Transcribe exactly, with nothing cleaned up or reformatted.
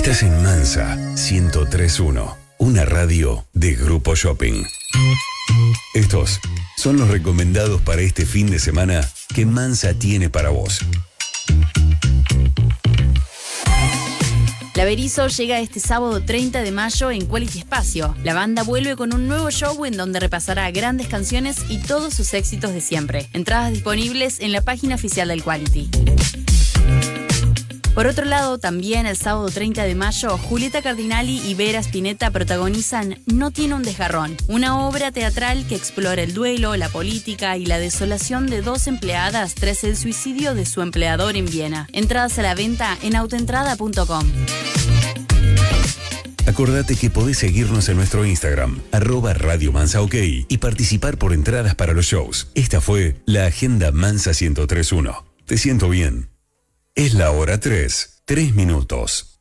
Estás en Mansa ciento tres punto uno, una radio de Grupo Shopping. Estos son los recomendados para este fin de semana que Mansa tiene para vos. La Berizo llega este sábado treinta de mayo en Quality Espacio. La banda vuelve con un nuevo show en donde repasará grandes canciones y todos sus éxitos de siempre. Entradas disponibles en la página oficial del Quality. Por otro lado, también el sábado treinta de mayo, Julieta Cardinali y Vera Spinetta protagonizan No tiene un desgarrón, una obra teatral que explora el duelo, la política y la desolación de dos empleadas tras el suicidio de su empleador en Viena. Entradas a la venta en autoentrada punto com. Acordate que podés seguirnos en nuestro Instagram, arroba Radio Mansa OK, y participar por entradas para los shows. Esta fue la Agenda Mansa ciento tres punto uno. Te siento bien. Es la hora tres, tres minutos.